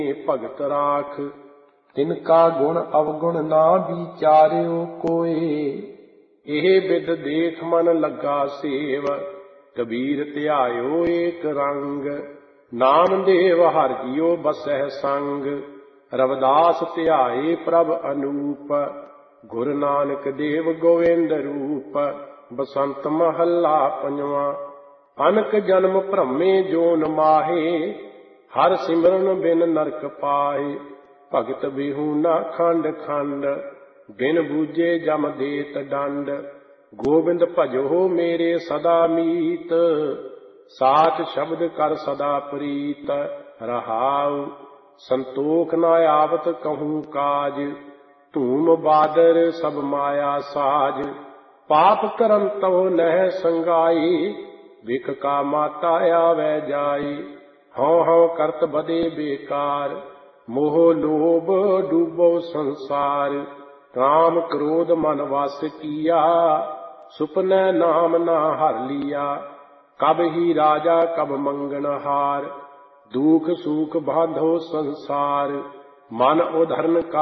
ਭਗਤ ਰਾਖ। ਤਿਨਕਾ ਗੁਣ ਅਵਗੁਣ ਨਾ ਵਿਚਾਰਿਓ ਕੋਏ। ਇਹ ਬਿਦ ਦੇਖ ਮਨ ਲੱਗਾ ਸੇਵ, ਕਬੀਰ ਧਿਆਇਓ ਏਕ ਰੰਗ। ਨਾਮਦੇਵ ਹਰਿ ਜੀਉ ਬਸਹਿ ਸੰਗ, ਰਵਿਦਾਸ ਧਿਆਏ ਪ੍ਰਭ ਅਨੂਪ। ਗੁਰੂ ਨਾਨਕ ਦੇਵ ਗੋਵਿੰਦ ਰੂਪ, ਬਸੰਤ ਮਹੱਲਾ ਪੰਜਵਾਂ। ਅਨਕ ਜਨਮ ਭ੍ਰਮੇ ਜੋਨ ਮਾਹੇ, ਹਰ ਸਿਮਰਨ ਬਿਨ ਨਰਕ ਪਾਹੇ। ਭਗਤ ਬਿਹੂਨਾ ਖੰਡ ਖੰਡ, ਬਿਨ ਬੂਝੇ ਜਮ ਦੇਤ ਡੰਡ। ਗੋਬਿੰਦ ਭਜੋ ਮੇਰੇ ਸਦਾ ਮੀਤ, ਸਾਚ ਸ਼ਬਦ ਕਰ ਸਦਾ ਪ੍ਰੀਤ। ਰਹਾਉ ਸੰਤੋਖ ਨਾ ਆਵਤ ਕਹੂੰ ਕਾਜ, ਧੂਮ ਬਾਦਰ ਸਭ ਮਾਇਆ ਸਾਜ। ਪਾਪ ਕਰਮ ਤਉ ਨਹਿ ਸੰਗਾਈ, ਵਿਖ ਕਾ ਮਾਤਾ ਆਵੈ ਜਾਈ। ਹਉ ਹਉ ਕਰਤ ਬਦੇ ਬੇਕਾਰ, ਮੋਹ ਲੋਭ ਡੂਬੋ ਸੰਸਾਰ। ਕਾਮ ਕ੍ਰੋਧ ਮਨ ਵਸ ਕੀਆ, ਸੁਪਨੈ ਨਾਮ ਨਾ ਹਰਿ ਲੀਆ। ਕਬ ਹੀ ਰਾਜਾ ਕਬ ਮੰਗਣਹਾਰ, ਦੁਖ ਸੂਖ ਬਾਂਧੋ ਸੰਸਾਰ। ਮਨ ਉਧਰਨ ਕਾ